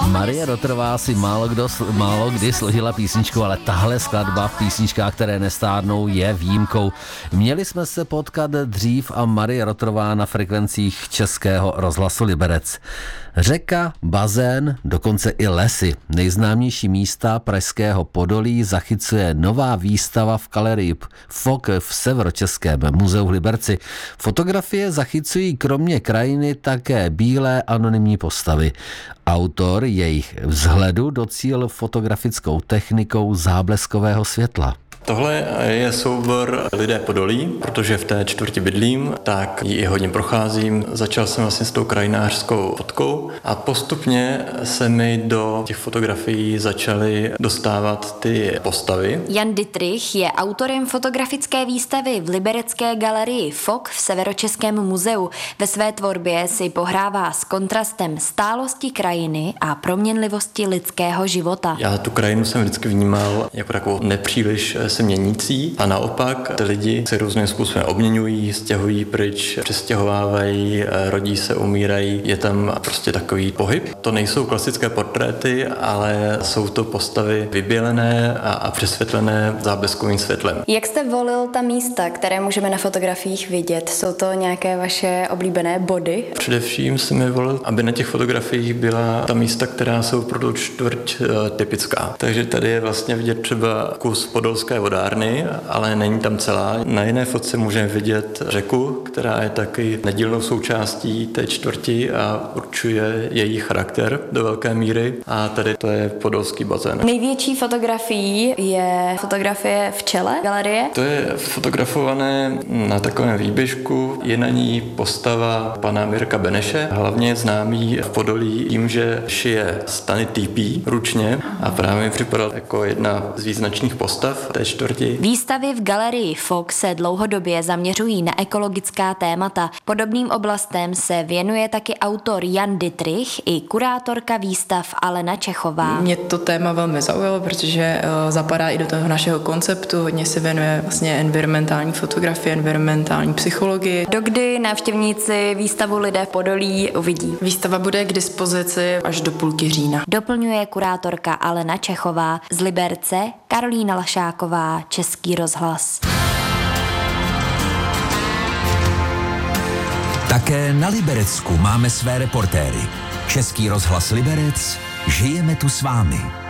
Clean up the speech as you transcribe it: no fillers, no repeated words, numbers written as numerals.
Marie Rotrová si málo kdy složila písničku, ale tahle skladba v písničkách, které nestárnou, je výjimkou. Měli jsme se potkat dřív a Marie Rotrová na frekvencích Českého rozhlasu Liberec. Řeka, bazén, dokonce i lesy. Nejznámější místa pražského Podolí zachycuje nová výstava v galerii FOK v Severočeském muzeu v Liberci. Fotografie zachycují kromě krajiny také bílé anonymní postavy. Autor jejich vzhledu docílil fotografickou technikou zábleskového světla. Tohle je soubor Lidé Podolí, protože v té čtvrti bydlím, tak ji hodně procházím. Začal jsem vlastně s tou krajinářskou fotkou a postupně se mi do těch fotografií začaly dostávat ty postavy. Jan Dittrich je autorem fotografické výstavy v liberecké galerii FOK v Severočeském muzeu. Ve své tvorbě si pohrává s kontrastem stálosti krajiny a proměnlivosti lidského života. Já tu krajinu jsem vždycky vnímal jako takovou nepříliš se měnící a naopak ty lidi se různým způsobem obměňují, stěhují pryč, přestěhovávají, rodí se, umírají. Je tam prostě takový pohyb. To nejsou klasické portréty, ale jsou to postavy vybělené a přesvětlené zábleskovým světlem. Jak jste volil ta místa, které můžeme na fotografiích vidět? Jsou to nějaké vaše oblíbené body? Především jsem mi volil, aby na těch fotografiích byla ta místa, která jsou pro tu čtvrť typická. Takže tady je vlastně vidět třeba kus podolské vodárny, ale není tam celá. Na jiné fotce můžeme vidět řeku, která je taky nedílnou součástí té čtvrti a určuje její charakter do velké míry. A tady to je podolský bazén. Největší fotografií je fotografie v čele galerie. To je fotografované na takovém výběžku. Je na ní postava pana Mirka Beneše, hlavně známý v Podolí tím, že šije stany týpí ručně a právě mi připadal jako jedna z význačných postav té čtvrti. Výstavy v galerii FOK se dlouhodobě zaměřují na ekologická témata. Podobným oblastem se věnuje taky autor Jan Dittrich i kurátorka výstav Alena Čechová. Mě to téma velmi zaujalo, protože zapadá i do toho našeho konceptu. Hodně se věnuje vlastně environmentální fotografii, environmentální psychologii. Dokdy návštěvníci výstavu Lidé v Podolí uvidí? Výstava bude k dispozici až do půlky října. Doplňuje kurátorka Alena Čechová. Z Liberce Karolína Lašáková, Český rozhlas. Také na Liberecku máme své reportéry. Český rozhlas Liberec, žijeme tu s vámi.